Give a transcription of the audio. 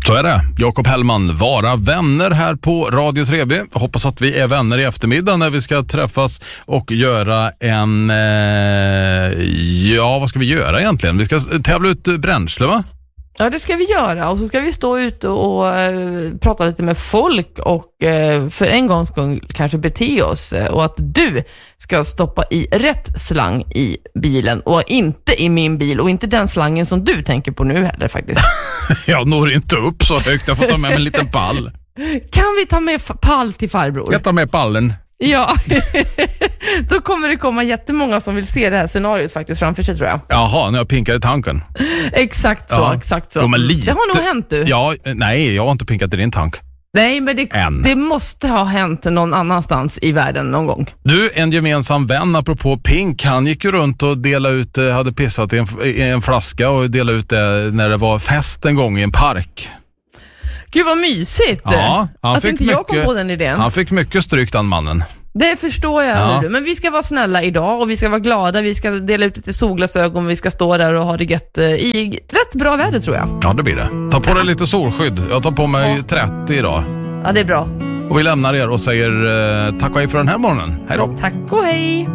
Så är det. Jakob Hellman, vara vänner här på Radio 3B. Hoppas att vi är vänner i eftermiddag när vi ska träffas och göra en... vad ska vi göra egentligen? Vi ska tävla ut bränsle, va? Ja, det ska vi göra. Och så ska vi stå ute och prata lite med folk och för en gångs skull kanske bete oss. Och att du ska stoppa i rätt slang i bilen och inte i min bil och inte den slangen som du tänker på nu heller faktiskt. Jag når inte upp så högt. Jag får ta med en liten pall. Kan vi ta med pall till farbror? Jag tar med pallen. Ja, då kommer det komma jättemånga som vill se det här scenariot faktiskt framför sig, tror jag. Jaha, när jag pinkar i tanken. Exakt så, ja. Exakt så. Jo, men lite... Det har nog hänt du. Ja, nej, jag har inte pinkat i din tank. Nej, men det måste ha hänt någon annanstans i världen någon gång. Du, en gemensam vän apropå pink, han gick ju runt och delade ut, hade pissat i en flaska och delade ut det när det var fest en gång i en park. Gud vad mysigt. Ja, att inte jag kom på den idén. Han fick mycket stryk, den mannen. Det förstår jag, ja. Men vi ska vara snälla idag och vi ska vara glada. Vi ska dela ut lite solglasögon. Vi ska stå där och ha det gött i rätt bra väder, tror jag. Ja, det blir det. Ta på dig lite solskydd. Jag tar på mig 30 idag. Ja, det är bra. Och vi lämnar er och säger tack och hej för den här morgonen. Hej då. Tack och hej.